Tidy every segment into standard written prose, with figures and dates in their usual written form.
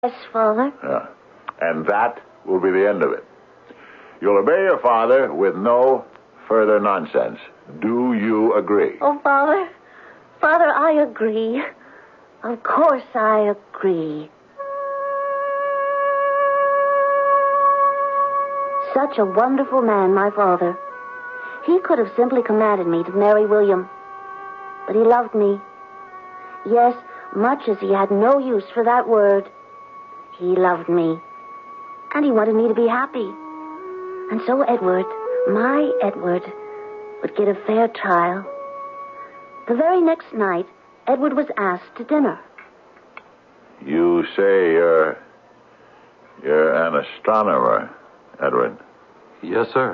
Yes, Father. Yeah. And that will be the end of it. You'll obey your father with no further nonsense. Do you agree? Oh, Father. Father, I agree. Of course I agree. Such a wonderful man, my father. He could have simply commanded me to marry William. But he loved me. Yes, much as he had no use for that word, he loved me. And he wanted me to be happy. And so Edward, my Edward, would get a fair trial. The very next night, Edward was asked to dinner. You say you're an astronomer, Edward. Yes, sir.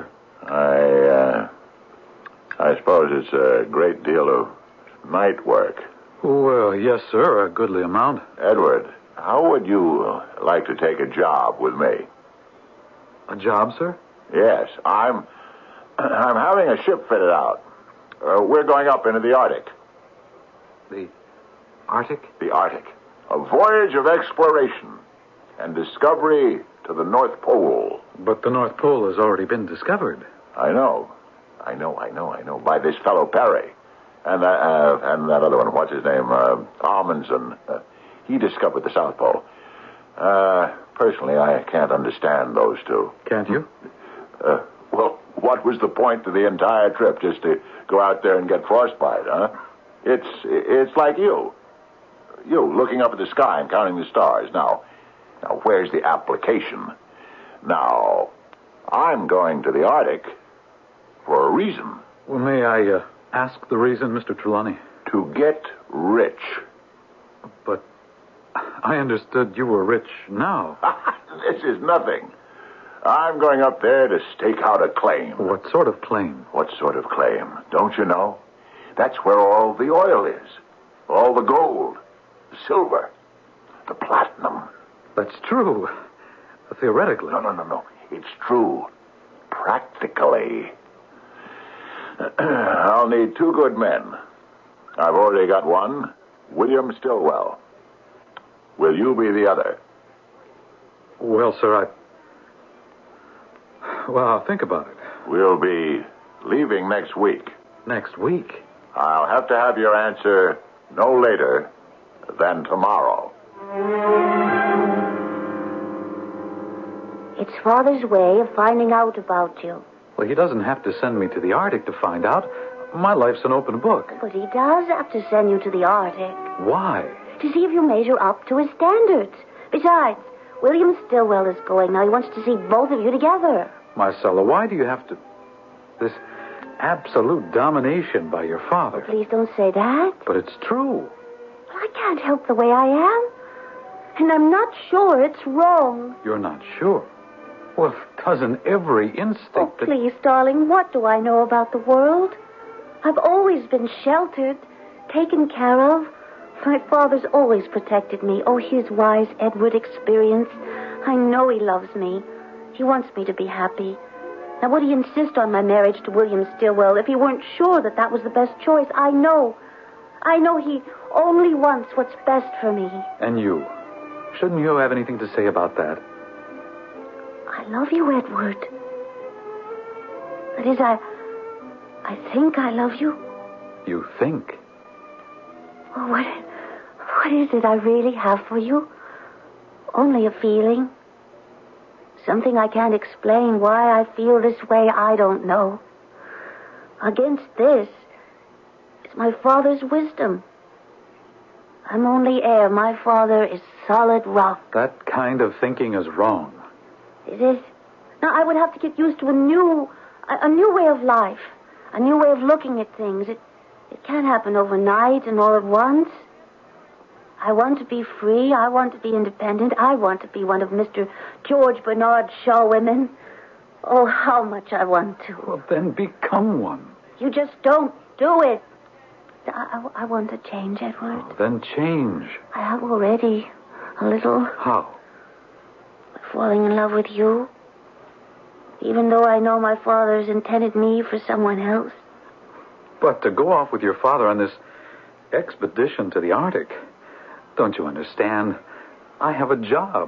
I suppose it's a great deal of night work. Well, yes, sir, a goodly amount. Edward, how would you like to take a job with me? A job, sir? Yes, I'm having a ship fitted out. We're going up into the Arctic. The Arctic? The Arctic. A voyage of exploration and discovery to the North Pole. But the North Pole has already been discovered. I know. By this fellow Perry. And that other one, what's his name? Amundsen. He discovered the South Pole. Personally, I can't understand those two. Can't you? Well, what was the point of the entire trip? Just to go out there and get frostbite, huh? It's like you. You looking up at the sky and counting the stars. Now, where's the application? Now, I'm going to the Arctic for a reason. Well, may I ask the reason, Mr. Trelawney? To get rich. But I understood you were rich now. This is nothing. I'm going up there to stake out a claim. What sort of claim? What sort of claim? Don't you know? That's where all the oil is. All the gold, the silver, the platinum. That's true. Theoretically. No. It's true. Practically. I'll need 2 good men. I've already got one, William Stillwell. Will you be the other? Well, sir, I'll think about it. We'll be leaving next week. Next week? I'll have to have your answer no later than tomorrow. It's Father's way of finding out about you. Well, he doesn't have to send me to the Arctic to find out. My life's an open book. But he does have to send you to the Arctic. Why? To see if you measure up to his standards. Besides, William Stillwell is going. Now he wants to see both of you together. Marcella, why do you have to... This absolute domination by your father. Oh, please don't say that. But it's true. Well, I can't help the way I am. And I'm not sure it's wrong. You're not sure? Well, doesn't every instinct... Oh, please, darling, what do I know about the world? I've always been sheltered, taken care of. My father's always protected me. Oh, his wise Edward experience. I know he loves me. He wants me to be happy. Now, would he insist on my marriage to William Stillwell if he weren't sure that that was the best choice? I know he only wants what's best for me. And you? Shouldn't you have anything to say about that? I love you, Edward. That is, I think I love you. You think? Oh, what is it I really have for you? Only a feeling. Something I can't explain. Why I feel this way, I don't know. Against this is my father's wisdom. I'm only air. My father is solid rock. That kind of thinking is wrong. Is it? Now, I would have to get used to a new way of life. A new way of looking at things. It can't happen overnight and all at once. I want to be free. I want to be independent. I want to be one of Mr. George Bernard Shaw women. Oh, how much I want to. Well, then become one. You just don't do it. I want to change, Edward. Oh, then change. I have already. A little. How? Falling in love with you. Even though I know my father's intended me for someone else. But to go off with your father on this expedition to the Arctic, don't you understand? I have a job.